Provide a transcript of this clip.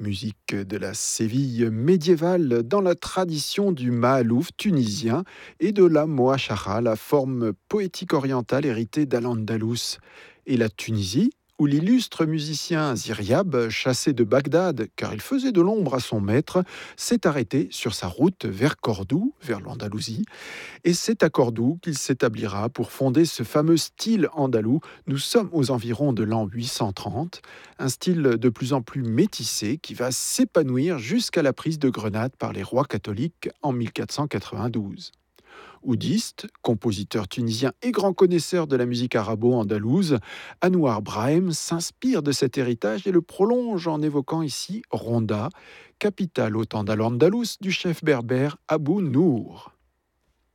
Musique de la Séville médiévale dans la tradition du mahalouf tunisien et de la moachara, la forme poétique orientale héritée d'Al-Andalus. Et la Tunisie, où l'illustre musicien Ziryab, chassé de Bagdad car il faisait de l'ombre à son maître, s'est arrêté sur sa route vers Cordoue, vers l'Andalousie, et c'est à Cordoue qu'il s'établira pour fonder ce fameux style andalou. Nous sommes aux environs de l'an 830, un style de plus en plus métissé qui va s'épanouir jusqu'à la prise de Grenade par les rois catholiques en 1492. Oudiste, compositeur tunisien et grand connaisseur de la musique arabo-andalouse, Anouar Brahim s'inspire de cet héritage et le prolonge en évoquant ici Ronda, capitale au temps d'Al-Andalus du chef berbère Abou Nour.